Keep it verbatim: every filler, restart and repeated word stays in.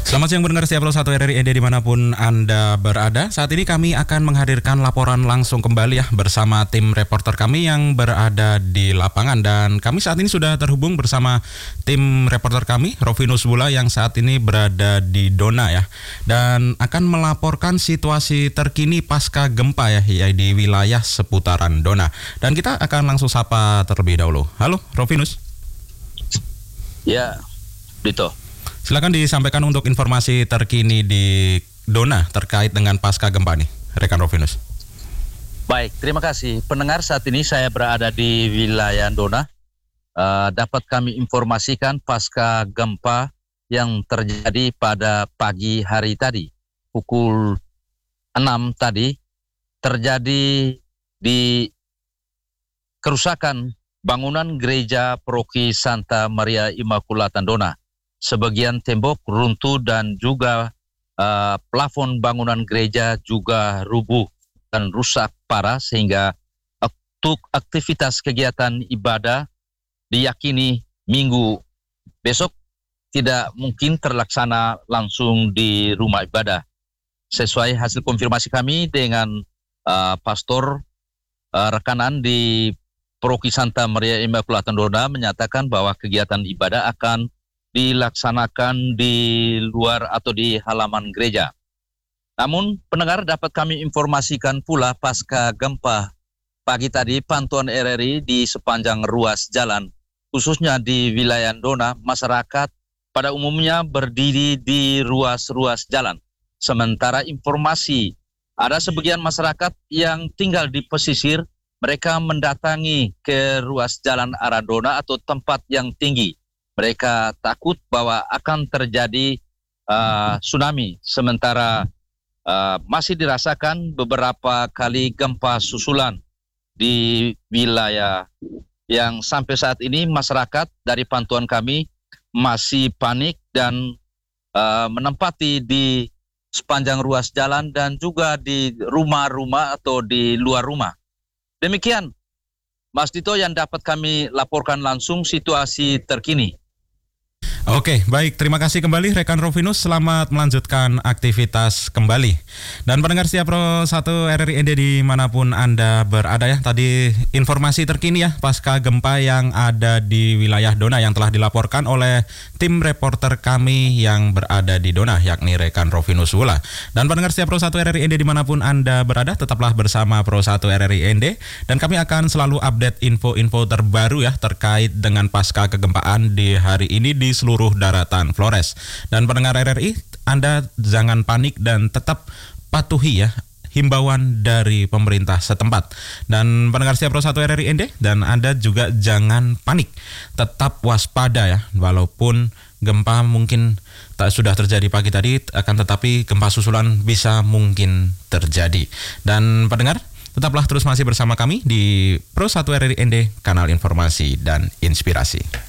Selamat siang pendengar setia Pro satu R R I N D dimanapun Anda berada. Saat ini kami akan menghadirkan laporan langsung kembali ya bersama tim reporter kami yang berada di lapangan. Dan kami saat ini sudah terhubung bersama tim reporter kami, Rovinus Bula, yang saat ini berada di Dona ya. Dan akan melaporkan situasi terkini pasca gempa ya, ya di wilayah seputaran Dona. Dan kita akan langsung sapa terlebih dahulu. Halo Rovinus. Ya, Dito. Silakan disampaikan untuk informasi terkini di Dona terkait dengan pasca gempa nih, rekan Rovinus. Baik, terima kasih. Pendengar, saat ini saya berada di wilayah Dona. Uh, dapat kami informasikan pasca gempa yang terjadi pada pagi hari tadi, pukul enam tadi, terjadi di kerusakan bangunan gereja paroki Santa Maria Immaculata Dona. Sebagian tembok runtuh dan juga uh, plafon bangunan gereja juga rubuh dan rusak parah, sehingga untuk aktivitas kegiatan ibadah diyakini minggu besok tidak mungkin terlaksana langsung di rumah ibadah. Sesuai hasil konfirmasi kami dengan uh, pastor uh, rekanan di Paroki Santa Maria Immaculata Dona menyatakan bahwa kegiatan ibadah akan dilaksanakan di luar atau di halaman gereja. Namun pendengar, dapat kami informasikan pula pasca gempa pagi tadi pantauan R R I di sepanjang ruas jalan, khususnya di wilayah Dona, masyarakat pada umumnya berdiri di ruas-ruas jalan. Sementara informasi ada sebagian masyarakat yang tinggal di pesisir, mereka mendatangi ke ruas jalan arah Dona atau tempat yang tinggi. Mereka takut bahwa akan terjadi uh, tsunami, sementara uh, masih dirasakan beberapa kali gempa susulan di wilayah yang sampai saat ini masyarakat dari pantauan kami masih panik dan uh, menempati di sepanjang ruas jalan dan juga di rumah-rumah atau di luar rumah. Demikian, Mas Dito, yang dapat kami laporkan langsung situasi terkini. Oke, baik. Terima kasih kembali rekan Rovinus. Selamat melanjutkan aktivitas kembali. Dan pendengar setia Pro satu R R I N D dimanapun Anda berada ya. Tadi informasi terkini ya pasca gempa yang ada di wilayah Dona yang telah dilaporkan oleh tim reporter kami yang berada di Dona, yakni rekan Rovinus Bula. Dan pendengar setia Pro satu R R I N D dimanapun Anda berada, tetaplah bersama Pro satu R R I N D. Dan kami akan selalu update info-info terbaru ya terkait dengan pasca kegempaan di hari ini di seluruh daratan Flores. Dan pendengar R R I, Anda jangan panik dan tetap patuhi ya himbauan dari pemerintah setempat. Dan pendengar setia Pro satu R R I N D, dan Anda juga jangan panik, tetap waspada ya, walaupun gempa mungkin tak sudah terjadi pagi tadi, akan tetapi gempa susulan bisa mungkin terjadi. Dan pendengar, tetaplah terus masih bersama kami di Pro satu R R I N D, kanal informasi dan inspirasi.